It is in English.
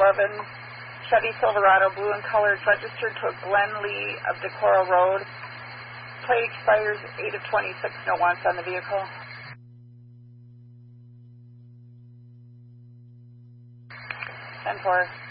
2011 Chevy Silverado, blue and colored, registered to Glenn Lee of Decorah Road. Plate expires 8 of 26, no wants on the vehicle. 10-4.